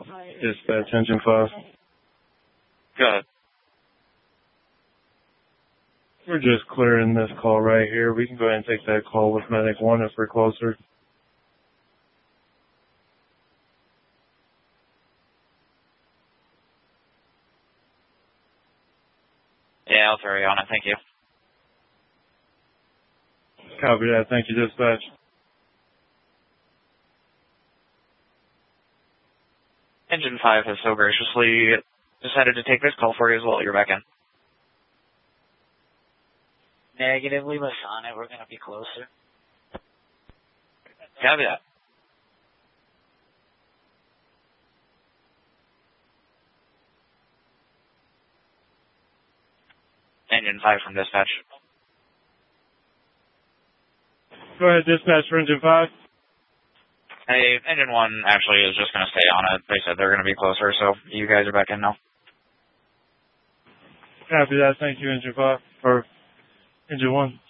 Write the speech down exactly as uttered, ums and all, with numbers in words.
Dispatch, engine five. Go ahead. We're just clearing this call right here. We can go ahead and take that call with medic one if we're closer. Yeah, I'll throw you on it. Thank you. Copy that. Thank you, dispatch. Engine five has so graciously decided to take this call for you as well. You're back in. Negative, leave us on it. We're going to be closer. Copy that. Engine five from dispatch. Go ahead, dispatch for engine five. Hey, engine one actually is just going to stay on it. They said they're going to be closer, so you guys are back in now. Copy that. Thank you, engine five. Or engine one.